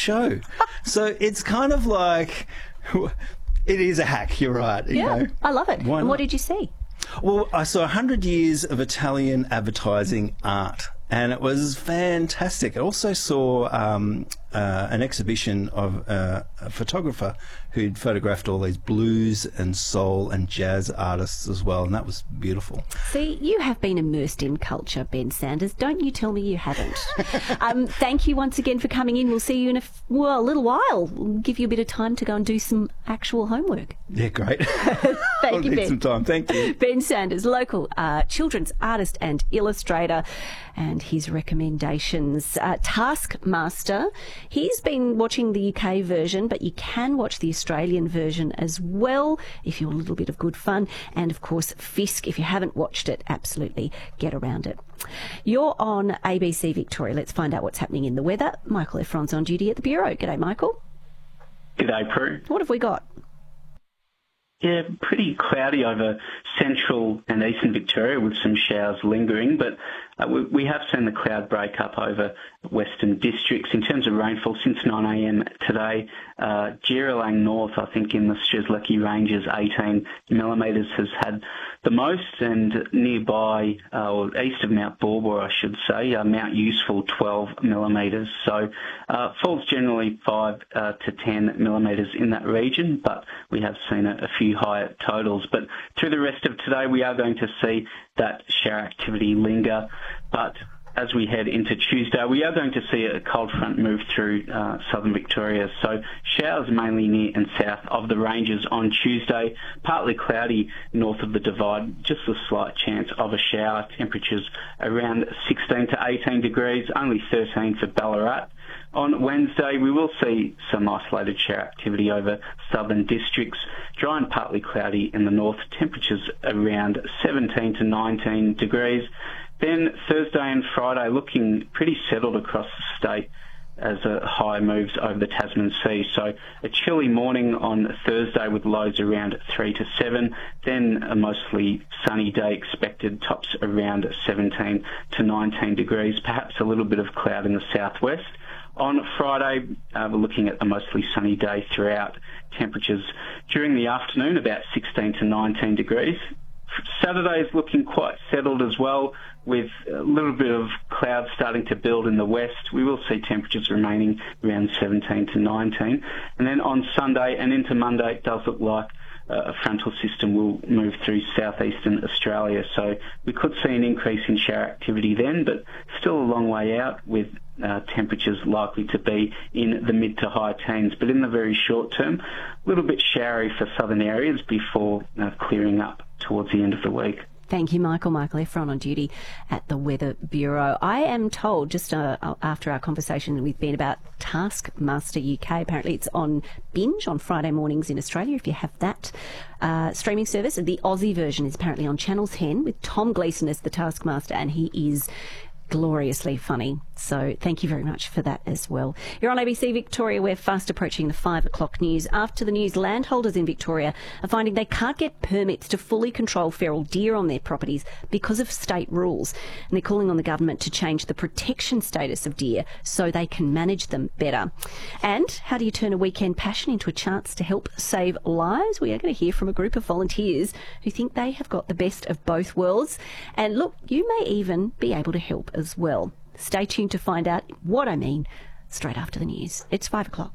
show. So it's kind of like, it is a hack, you're right. You know. I love it. Why And what not? did you see? Well, I saw 100 years of Italian advertising art, and it was fantastic. I also saw an exhibition of a photographer who'd photographed all these blues and soul and jazz artists as well, and that was beautiful. See, you have been immersed in culture, Ben Sanders. Don't you tell me you haven't. Thank you once again for coming in. We'll see you in a little while. We'll give you a bit of time to go and do some actual homework. Yeah, great. Thank you, need Ben. some time. Thank you. Ben Sanders, local children's artist and illustrator, and his recommendations. Taskmaster, he's been watching the UK version, but you can watch the Australian version as well if you're a little bit of good fun. And, of course, Fisk, if you haven't watched it, absolutely get around it. You're on ABC Victoria. Let's find out what's happening in the weather. Michael Efron's on duty at the Bureau. G'day, Michael. G'day, Prue. What have we got? Yeah, pretty cloudy over central and eastern Victoria with some showers lingering, but we have seen the cloud break up over western districts. In terms of rainfall, since 9 a.m. today, Jeeralang North, I think in the Strzelecki Ranges, 18 millimetres has had the most, and nearby, or east of Mount Baw, I should say, Mount Useful, 12 millimetres. So falls generally 5 to 10 millimetres in that region, but we have seen a few higher totals. But through the rest of today, we are going to see that shower activity linger. But as we head into Tuesday, we are going to see a cold front move through southern Victoria. So showers mainly near and south of the ranges on Tuesday, partly cloudy north of the Divide, just a slight chance of a shower. Temperatures around 16 to 18 degrees, only 13 for Ballarat. On Wednesday, we will see some isolated shower activity over southern districts, dry and partly cloudy in the north, temperatures around 17 to 19 degrees. Then Thursday and Friday looking pretty settled across the state as a high moves over the Tasman Sea. So a chilly morning on Thursday with lows around 3 to 7, then a mostly sunny day expected, tops around 17 to 19 degrees, perhaps a little bit of cloud in the southwest. On Friday, we're looking at a mostly sunny day throughout. Temperatures during the afternoon about 16 to 19 degrees. Saturday is looking quite settled as well, with a little bit of clouds starting to build in the west. We will see temperatures remaining around 17 to 19. And then on Sunday and into Monday, it does look like a frontal system will move through southeastern Australia. So we could see an increase in shower activity then, but still a long way out, with temperatures likely to be in the mid to high teens. But in the very short term, a little bit showery for southern areas before clearing up towards the end of the week. Thank you, Michael. Michael Efron on duty at the Weather Bureau. I am told, just after our conversation with Ben about Taskmaster UK, apparently it's on Binge on Friday mornings in Australia, if you have that streaming service. And the Aussie version is apparently on Channel 10 with Tom Gleeson as the Taskmaster, and he is gloriously funny. So thank you very much for that as well. You're on ABC Victoria. We're fast approaching the 5 o'clock news. After the news, landholders in Victoria are finding they can't get permits to fully control feral deer on their properties because of state rules. And they're calling on the government to change the protection status of deer so they can manage them better. And how do you turn a weekend passion into a chance to help save lives? We are going to hear from a group of volunteers who think they have got the best of both worlds. And look, you may even be able to help as well. Stay tuned to find out what I mean straight after the news. It's 5 o'clock.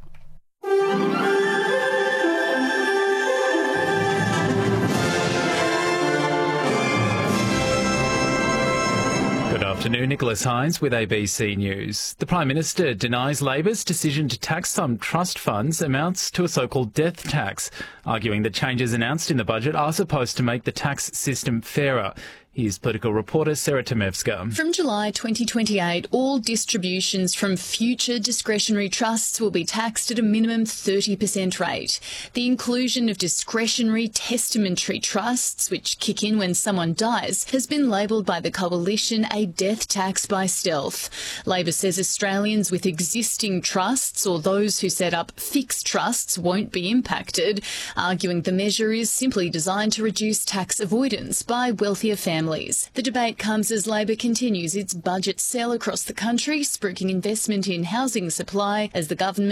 Good afternoon, Nicholas Hines with ABC News. The Prime Minister denies Labor's decision to tax some trust funds amounts to a so-called death tax, arguing that changes announced in the budget are supposed to make the tax system fairer. Here's political reporter Sarah Temevska. From July 2028, all distributions from future discretionary trusts will be taxed at a minimum 30% rate. The inclusion of discretionary testamentary trusts, which kick in when someone dies, has been labelled by the Coalition a death tax by stealth. Labor says Australians with existing trusts or those who set up fixed trusts won't be impacted, arguing the measure is simply designed to reduce tax avoidance by wealthier families. The debate comes as Labor continues its budget sell across the country, spruiking investment in housing supply as the government